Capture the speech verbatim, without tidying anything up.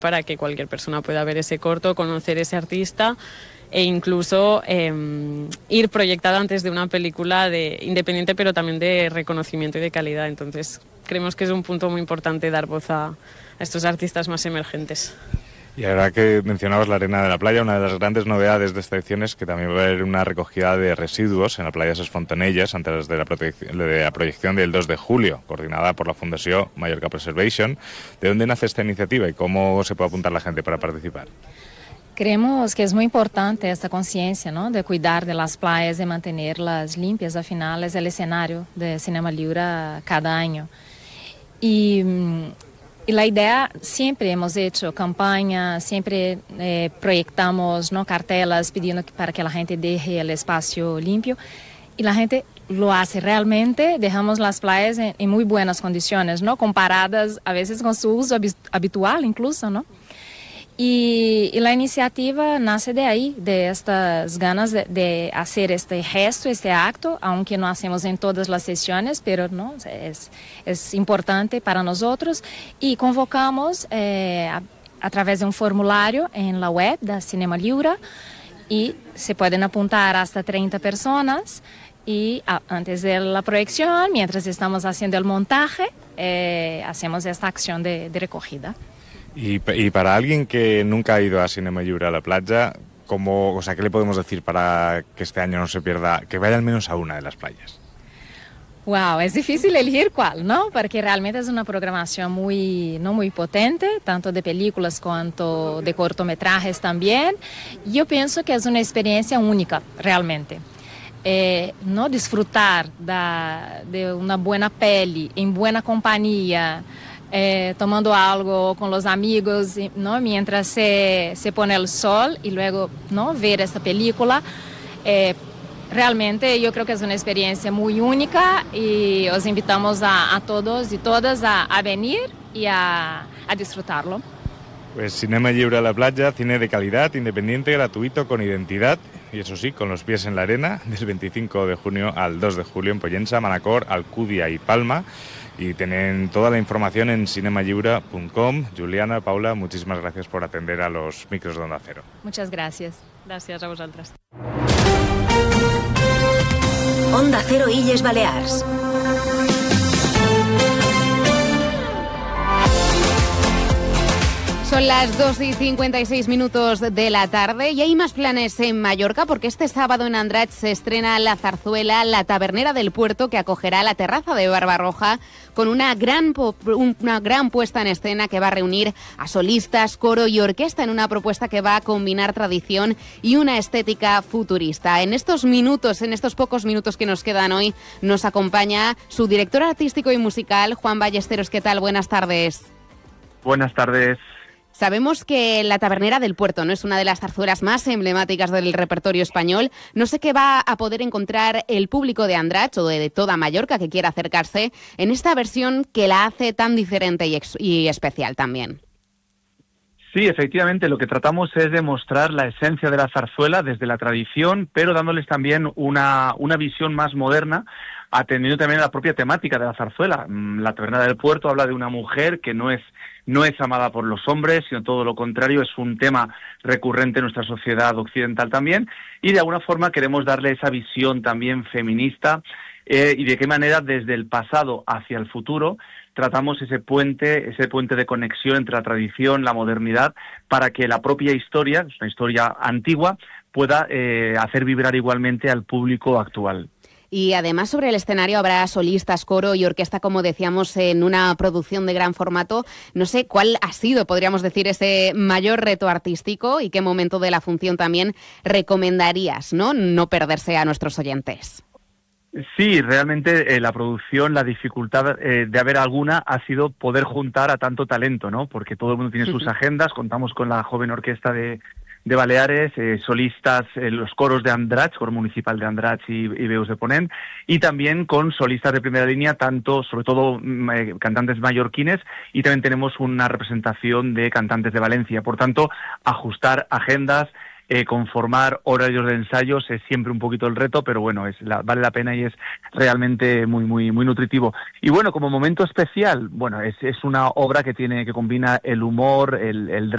para que cualquier persona pueda ver ese corto, conocer ese artista e incluso eh, ir proyectada antes de una película de independiente, pero también de reconocimiento y de calidad. Entonces creemos que es un punto muy importante dar voz a, a estos artistas más emergentes. Y ahora que mencionabas la arena de la playa, una de las grandes novedades de esta edición es que también va a haber una recogida de residuos en la playa de Ses Fontanelles antes de la, de la proyección del dos de julio, coordinada por la Fundación Mallorca Preservation. ¿De dónde nace esta iniciativa y cómo se puede apuntar la gente para participar? Creemos que es muy importante esta conciencia, ¿no?, de cuidar de las playas y mantenerlas limpias. Al final es el escenario de Cinema Libre cada año. Y, y la idea, siempre hemos hecho campaña, siempre eh, proyectamos, ¿no?, cartelas pidiendo para que la gente deje el espacio limpio. Y la gente lo hace realmente. Dejamos las playas en, en muy buenas condiciones, ¿no?, comparadas a veces con su uso habitual incluso, ¿no? Y, y la iniciativa nace de ahí, de estas ganas de, de hacer este gesto, este acto, aunque no hacemos en todas las sesiones, pero no es, es importante para nosotros. Y convocamos eh, a, a través de un formulario en la web de Cinema Libre, y se pueden apuntar hasta treinta personas. Y a, antes de la proyección, mientras estamos haciendo el montaje, eh, hacemos esta acción de, de recogida. Y, y para alguien que nunca ha ido a Cinema Libre a la playa, ¿cómo, o sea, ¿qué le podemos decir para que este año no se pierda, que vaya al menos a una de las playas? Wow, es difícil elegir cuál, ¿no? Porque realmente es una programación muy, no muy potente, tanto de películas cuanto de cortometrajes también. Yo pienso que es una experiencia única, realmente. Eh, no disfrutar da, de una buena peli, en buena compañía, Eh, tomando algo con los amigos, ¿no?, mientras se, se pone el sol, y luego, ¿no?, ver esta película. Eh, realmente yo creo que es una experiencia muy única, y os invitamos a, a todos y todas a, a venir y a, a disfrutarlo. Pues Cinema Libre a la playa, cine de calidad, independiente, gratuito, con identidad, y eso sí, con los pies en la arena, del veinticinco de junio al dos de julio en Pollença, Manacor, Alcúdia y Palma. Y tienen toda la información en cinema lliure punto com. Juliana, Paula, muchísimas gracias por atender a los micros de Onda Cero. Muchas gracias. Gracias a vosaltres. Onda Cero, Illes Balears. Son las dos y cincuenta y seis minutos de la tarde y hay más planes en Mallorca, porque este sábado en Andratx se estrena la zarzuela La Tabernera del Puerto, que acogerá la terraza de Barbarroja con una gran, una gran puesta en escena que va a reunir a solistas, coro y orquesta en una propuesta que va a combinar tradición y una estética futurista. En estos minutos, en estos pocos minutos que nos quedan hoy, nos acompaña su director artístico y musical, Juan Ballesteros. ¿Qué tal? Buenas tardes. Buenas tardes. Sabemos que La Tabernera del Puerto no es una de las zarzuelas más emblemáticas del repertorio español. No sé qué va a poder encontrar el público de Andratx o de toda Mallorca que quiera acercarse en esta versión que la hace tan diferente y, ex- y especial también. Sí, efectivamente, lo que tratamos es demostrar la esencia de la zarzuela desde la tradición, pero dándoles también una, una visión más moderna, atendiendo también a la propia temática de la zarzuela. La Tabernera del Puerto habla de una mujer que no es no es amada por los hombres, sino todo lo contrario, es un tema recurrente en nuestra sociedad occidental también, y de alguna forma queremos darle esa visión también feminista, eh, y de qué manera desde el pasado hacia el futuro tratamos ese puente, ese puente de conexión entre la tradición, la modernidad, para que la propia historia, es una historia antigua, pueda eh, hacer vibrar igualmente al público actual. Y además sobre el escenario habrá solistas, coro y orquesta, como decíamos, en una producción de gran formato. No sé cuál ha sido, podríamos decir, ese mayor reto artístico y qué momento de la función también recomendarías, ¿no?, no perderse a nuestros oyentes. Sí, realmente eh, la producción, la dificultad eh, de haber alguna ha sido poder juntar a tanto talento, ¿no? Porque todo el mundo tiene sus agendas, contamos con la joven orquesta de... de Baleares, eh, solistas, eh, los coros de Andratx, Coro Municipal de Andratx y, y Veus de Ponent, y también con solistas de primera línea, tanto, sobre todo, eh, cantantes mallorquines, y también tenemos una representación de cantantes de Valencia. Por tanto, ajustar agendas, eh, conformar horarios de ensayos es siempre un poquito el reto, pero bueno, es la, vale la pena y es realmente muy, muy, muy nutritivo. Y bueno, como momento especial, bueno, es, es una obra que tiene, que combina el humor, el, el drama,